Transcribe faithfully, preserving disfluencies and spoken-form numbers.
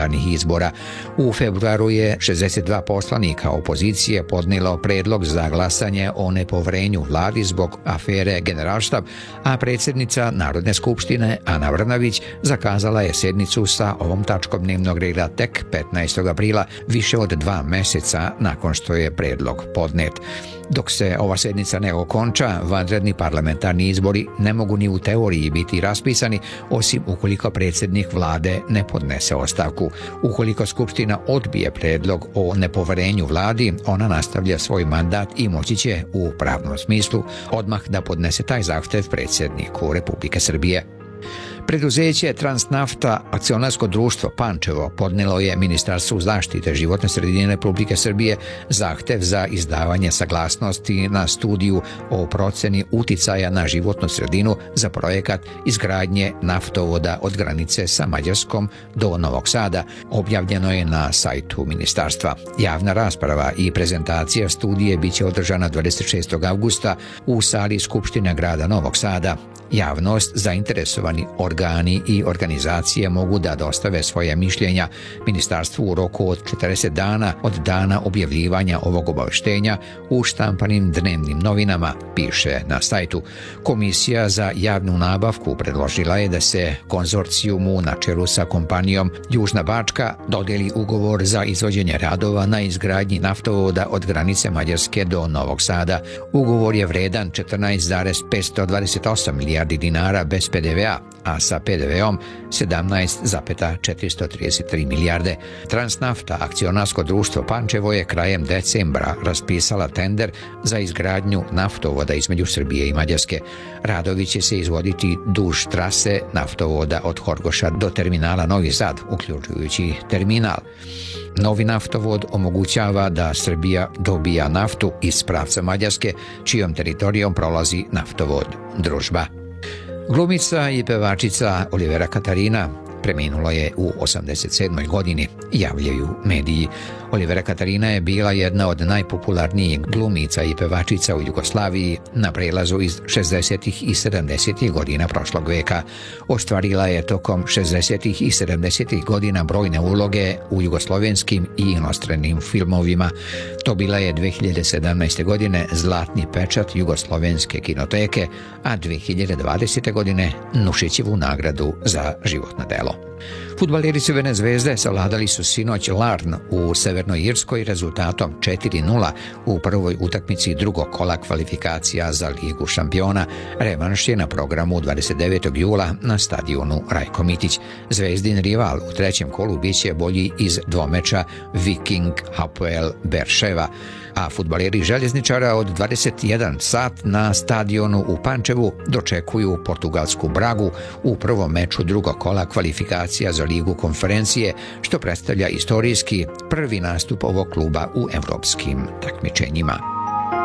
parlamentarnih izbora. U februaru je šezdeset dva poslanika opozicije podnijelo predlog za glasanje o nepoverenju vladi zbog afere Generalštab, a predsjednica Narodne skupštine Ana Brnabić zakazala je sjednicu sa ovom tačkom dnevnog reda tek petnaestog aprila, više od dva mjeseca nakon što je predlog podnet. Dok se ova sjednica ne okonča, vanredni parlamentarni izbori ne mogu ni u teoriji biti raspisani, osim ukoliko predsjednik vlade ne podnese ostavku. Ukoliko skupština odbije predlog o nepoverenju vladi, ona nastavlja svoj mandat i moći će u pravnom smislu odmah da podnese taj zahtjev predsjedniku Republike Srbije. Preduzeće Transnafta, akcionarsko društvo Pančevo, podnijelo je Ministarstvu zaštite životne sredine Republike Srbije zahtjev za izdavanje saglasnosti na studiju o proceni uticaja na životnu sredinu za projekat izgradnje naftovoda od granice sa Mađarskom do Novog Sada. Objavljeno je na sajtu ministarstva. Javna rasprava i prezentacija studije biće održana dvadeset šestog avgusta u sali Skupštine grada Novog Sada. Javnost, zainteresovani organi i organizacije mogu da dostave svoje mišljenja ministarstvu u roku od četrdeset dana od dana objavljivanja ovog obaveštenja u štampanim dnevnim novinama, piše na sajtu. Komisija za javnu nabavku predložila je da se konzorcijumu na čelu sa kompanijom Južna Bačka dodeli ugovor za izvođenje radova na izgradnji naftovoda od granice Mađarske do Novog Sada. Ugovor je vredan četrnaest zarez petsto dvadeset osam milijardi dinara bez P D V-a, a sa P D V-om sedamnaest zarez četiristo trideset tri milijarde. Transnafta, akcionarsko društvo Pančevo, je krajem decembra raspisala tender za izgradnju naftovoda između Srbije i Mađarske. Radovi će se izvoditi duž trase naftovoda od Horgoša do terminala Novi Sad, uključujući terminal. Novi naftovod omogućava da Srbija dobija naftu iz pravca Mađarske, čijom teritorijom prolazi naftovod Družba. Glumica i pevačica Olivera Katarina preminula je u osamdeset sedmoj godini, javljaju mediji. Olivera Katarina je bila jedna od najpopularnijih glumica i pevačica u Jugoslaviji na prelazu iz šezdesetih i sedamdesetih godina prošlog veka. Ostvarila je tokom šezdesetih i sedamdesetih godina brojne uloge u jugoslovenskim i inostranim filmovima. Dobila je dve hiljade sedamnaeste. godine Zlatni pečat Jugoslovenske kinoteke, a dve hiljade dvadesete. godine Nušićevu nagradu za životno delo. Fudbaleri Crvene zvezde savladali su sinoć Larn u Severnoj Irskoj rezultatom četiri nula u prvoj utakmici drugog kola kvalifikacija za Ligu šampiona. Revanš je na programu dvadeset devetog jula na stadionu Rajko Mitić. Zvezdin rival u trećem kolu biće bolji iz dvomeča Viking Hapoel Berševa, a fudbaleri Željezničara od dvadeset jedan sat na stadionu u Pančevu dočekuju portugalsku Bragu u prvom meču drugog kola kvalifikacija za Ligu konferencije, što predstavlja istorijski prvi nastup ovog kluba u evropskim takmičenjima.